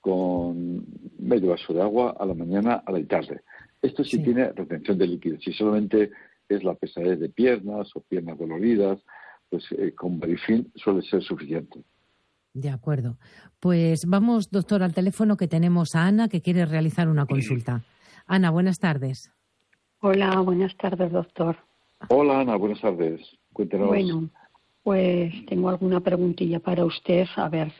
con medio vaso de agua a la mañana, a la tarde. Esto sí tiene retención de líquidos. Si solamente es la pesadez de piernas o piernas doloridas, pues con Barifin suele ser suficiente. De acuerdo. Pues vamos, doctor, al teléfono, que tenemos a Ana, que quiere realizar una consulta. Ana, buenas tardes. Hola, buenas tardes, doctor. Hola, Ana, buenas tardes. Cuéntenos. Bueno, pues tengo alguna preguntilla para usted. A ver,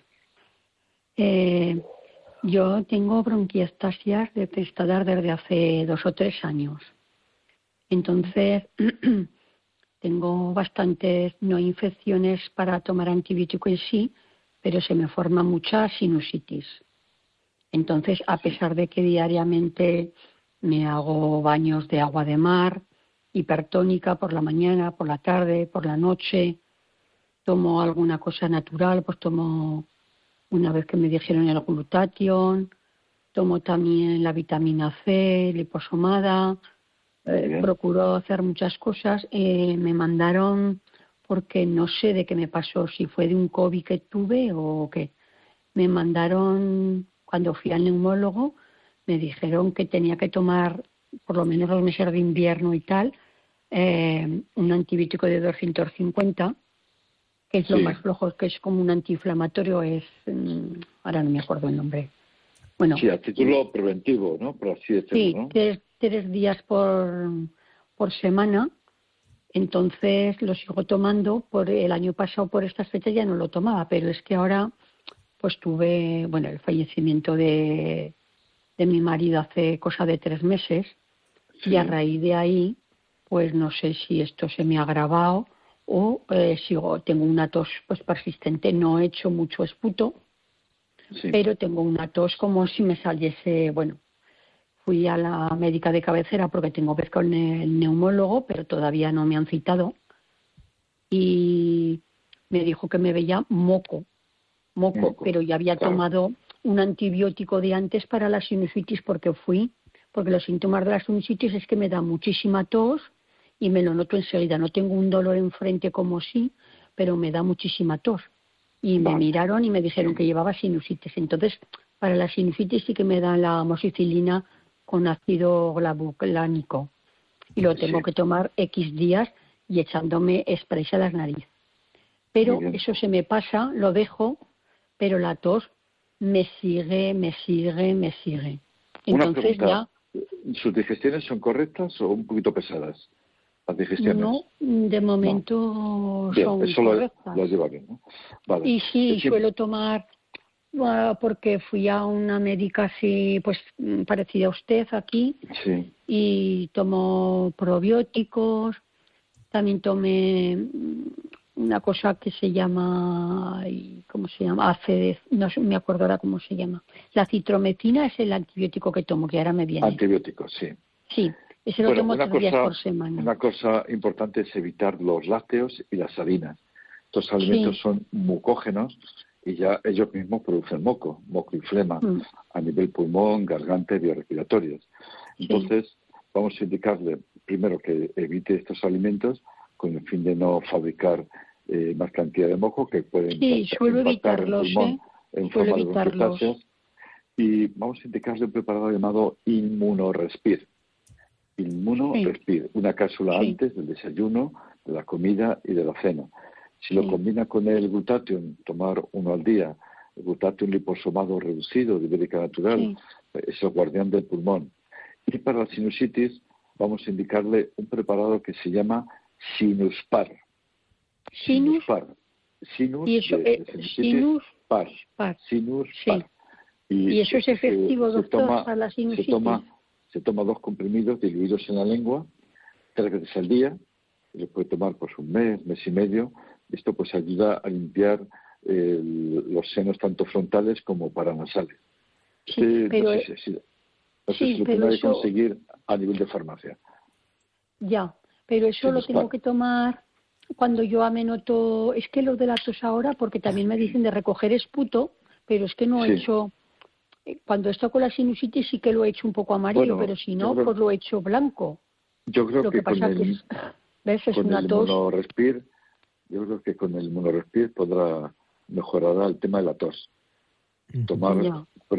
yo tengo bronquiectasias de testadar desde hace 2 o 3 años. Entonces, tengo bastantes, no infecciones para tomar antibiótico en sí, pero se me forma mucha sinusitis. Entonces, a pesar de que diariamente me hago baños de agua de mar, hipertónica por la mañana, por la tarde, por la noche, tomo alguna cosa natural, pues tomo, una vez que me dijeron el glutatión, tomo también la vitamina C, liposomada, procuro hacer muchas cosas. Me mandaron, porque no sé de qué me pasó, si fue de un COVID que tuve o qué, me mandaron, cuando fui al neumólogo, me dijeron que tenía que tomar, por lo menos los meses de invierno y tal, un antibiótico de 250, que es lo más flojo, que es como un antiinflamatorio, ahora no me acuerdo el nombre. Bueno, sí, a título preventivo, ¿no? Por así decirlo, sí, ¿no? 3 días por semana. Entonces lo sigo tomando. Por el año pasado, por estas fechas, ya no lo tomaba, pero es que ahora pues tuve, bueno, el fallecimiento de mi marido hace cosa de 3 meses, y a raíz de ahí, pues no sé si esto se me ha agravado o tengo una tos pues persistente. No he hecho mucho esputo, pero tengo una tos como si me saliese, bueno, fui a la médica de cabecera porque tengo vez con el neumólogo, pero todavía no me han citado, y me dijo que me veía moco, pero ya había tomado un antibiótico de antes para la sinusitis, porque los síntomas de la sinusitis es que me da muchísima tos y me lo noto enseguida. No tengo un dolor enfrente como sí, pero me da muchísima tos. Y me miraron y me dijeron que llevaba sinusitis. Entonces, para la sinusitis sí que me dan la amoxicilina con ácido gluclánico. Y lo tengo que tomar X días y echándome sprays a la nariz. Pero eso se me pasa, lo dejo, pero la tos me sigue. Entonces ya... ¿Sus digestiones son correctas o un poquito pesadas? Las digestiones. No, de momento son eso correctas. lo lleva bien, ¿no? Vale. Y sí, suelo tomar, porque fui a una médica así, pues parecida a usted aquí, y tomo probióticos. También tomé una cosa que se llama, ¿cómo se llama? No me acuerdo ahora cómo se llama. La citromecina es el antibiótico que tomo, que ahora me viene. Antibiótico, sí. Sí, ese lo tomo 3 días por semana. Una cosa importante es evitar los lácteos y las harinas. Estos alimentos son mucógenos y ya ellos mismos producen moco y flema a nivel pulmón, garganta y biorrespiratorios. Entonces, vamos a indicarle primero que evite estos alimentos con el fin de no fabricar más cantidad de moco que pueden impactar el pulmón en forma de bronquiectasias. Y vamos a indicarle un preparado llamado Inmunorespir. Inmunorespir, una cápsula antes del desayuno, de la comida y de la cena. Si lo combina con el glutatión, tomar uno al día, el glutatión liposomado reducido de ibérica natural, es el guardián del pulmón. Y para la sinusitis vamos a indicarle un preparado que se llama Sinuspar. Sinuspar. Sinus, Sinuspar. Sinuspar. ¿Y eso es efectivo, doctor, para la sinusitis? Se toma 2 comprimidos diluidos en la lengua 3 veces al día. Se puede tomar pues un mes y medio. Esto pues ayuda a limpiar los senos tanto frontales como paranasales. Pero no sé si lo tiene que conseguir a nivel de farmacia. Ya, pero eso lo tengo que tomar cuando yo me noto. Es que lo de la tos ahora, porque también me dicen de recoger esputo, pero es que no he hecho... Cuando estoy con la sinusitis sí que lo he hecho un poco amarillo, pero si no, pues lo he hecho blanco. Yo creo lo que pasa con el, ¿ves? Es con una el tos. Inmunorespir, yo creo que con el Inmunorespir mejorará el tema de la tos. Tomar